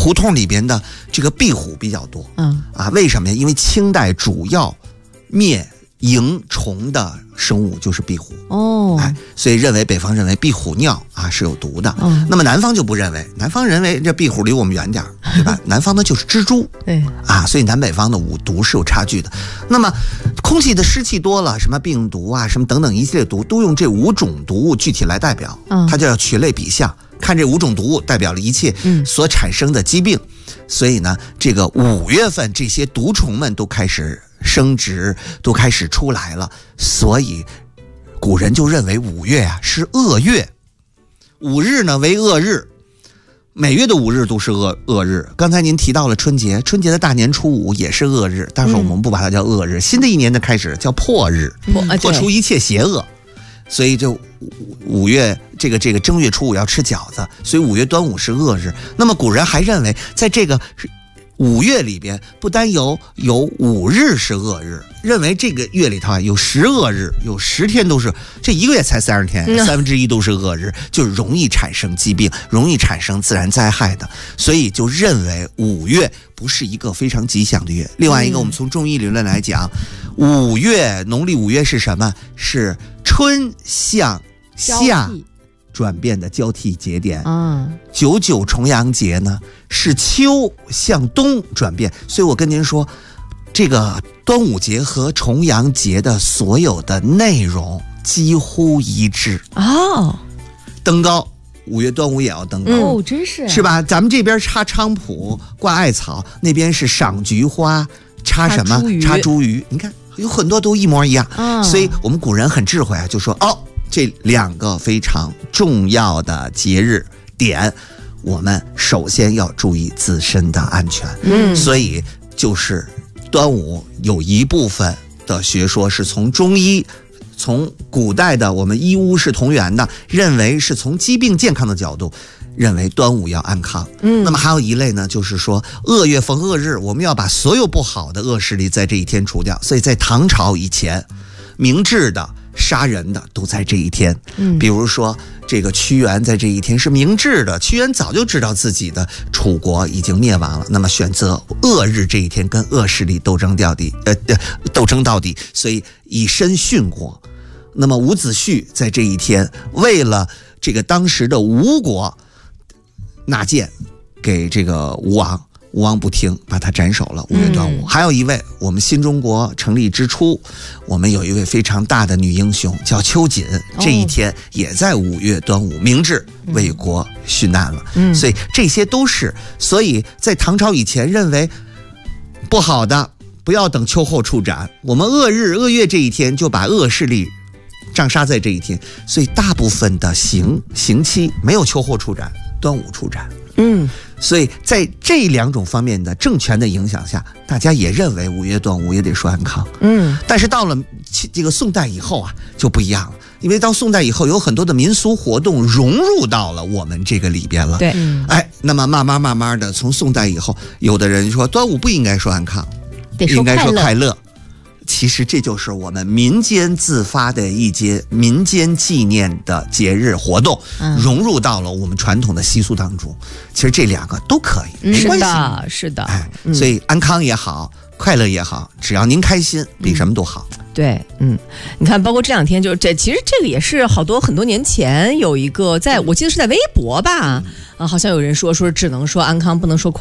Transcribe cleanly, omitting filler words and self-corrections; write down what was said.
胡同里边的这个壁虎比较多。为什么呀？因为清代主要灭蝇虫的生物就是壁虎。所以北方认为壁虎尿是有毒的。那么南方就不认为，南方认为这壁虎离我们远点，对吧？南方的就是蜘蛛。对所以南北方的五毒是有差距的。那么空气的湿气多了，什么病毒什么等等一系列毒都用这5种毒物具体来代表，它就要取类比象，看这5种毒物代表了一切所产生的疾病。所以呢，这个5月份这些毒虫们都开始生殖，都开始出来了。所以古人就认为5月是恶月，5日呢为恶日，每月的5日都是恶日。刚才您提到了春节的大年初5也是恶日，但是我们不把它叫恶日。新的一年的开始叫破日，破除一切邪恶。所以就5月这个正月初5要吃饺子，所以5月端午是恶日。那么古人还认为，在这个5月里边，不单有5日是恶日，认为这个月里头有10恶日，有10天都是，这一个月才30天，1/3都是恶日，就容易产生疾病，容易产生自然灾害的。所以就认为5月不是一个非常吉祥的月。另外一个，我们从中医理论来讲，5月农历5月是什么？是春向夏转变的交替节点。99重阳节呢是秋向冬转变。所以我跟您说，这个端午节和重阳节的所有的内容几乎一致。登高，5月端午也要登高。 真是是吧？咱们这边插菖蒲挂艾草，那边是赏菊花，插什么？插茱萸。你看有很多都一模一样。所以我们古人很智慧就说这2个非常重要的节日点，我们首先要注意自身的安全。所以就是端午有一部分的学说是从中医，从古代的我们医巫是同源的，认为是从疾病健康的角度，认为端午要安康。那么还有一类呢，就是说恶月逢恶日，我们要把所有不好的恶势力在这一天除掉。所以在唐朝以前，明智的杀人的都在这一天。比如说这个屈原在这一天是明智的，屈原早就知道自己的楚国已经灭亡了，那么选择恶日这一天跟恶势力斗争到底，所以以身殉国。那么伍子胥在这一天为了这个当时的吴国纳谏给这个吴王，吴王不听，把他斩首了。5月端午。还有一位，我们新中国成立之初，我们有一位非常大的女英雄叫秋瑾，这一天也在5月端午明智为国殉难了。所以这些都是，所以在唐朝以前认为不好的不要等秋后处斩，我们恶月这一天就把恶势力杖杀在这一天。所以大部分的刑期没有秋后处斩，端午处斩。所以在这2种方面的政权的影响下，大家也认为5月端午也得说安康。但是到了这个宋代以后就不一样了，因为到宋代以后有很多的民俗活动融入到了我们这个里边了。那么慢慢的从宋代以后，有的人说端午不应该说安康，应该说快乐。其实这就是我们民间自发的一些民间纪念的节日活动，融入到了我们传统的习俗当中。其实这2个都可以，没关系。 是的。 所以安康也好，快乐也好，只要您开心，比什么都好。 对，你看，包括这2天，其实这个也是很多年前有一个，我记得是在微博吧，好像有人说只能说安康，不能说快乐。